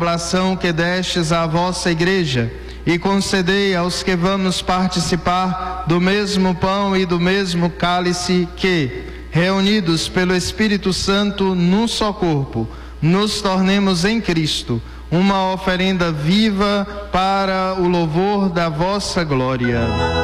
consolação que destes à vossa Igreja, e concedei aos que vamos participar do mesmo pão e do mesmo cálice que, reunidos pelo Espírito Santo num só corpo, nos tornemos em Cristo uma oferenda viva para o louvor da vossa glória.